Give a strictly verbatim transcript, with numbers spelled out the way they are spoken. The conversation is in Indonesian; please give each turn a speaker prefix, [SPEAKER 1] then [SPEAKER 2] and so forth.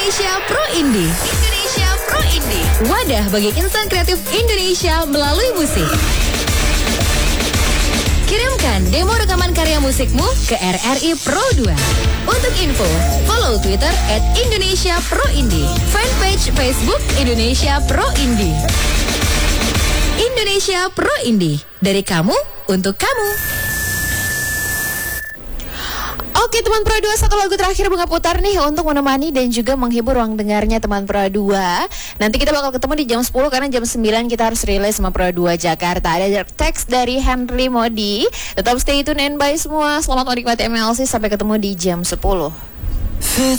[SPEAKER 1] Indonesia Pro Indie. Indonesia Pro Indie. Wadah bagi insan kreatif Indonesia melalui musik. Kirimkan demo rekaman karya musikmu ke R R I Pro dua. Untuk info, follow Twitter at Indonesia Pro Indie. Fanpage Facebook Indonesia Pro Indie. Indonesia Pro Indie. Dari kamu, untuk kamu.
[SPEAKER 2] Oke teman Pro dua, satu lagu terakhir Bunga putar nih untuk menemani dan juga menghibur ruang dengarnya teman Pro dua. Nanti kita bakal ketemu di jam sepuluh karena jam sembilan kita harus rilis sama Pro dua Jakarta. Ada teks dari Henry Modi. Tetap stay tune and bye semua. Selamat menikmati M L C, sampai ketemu di jam sepuluh.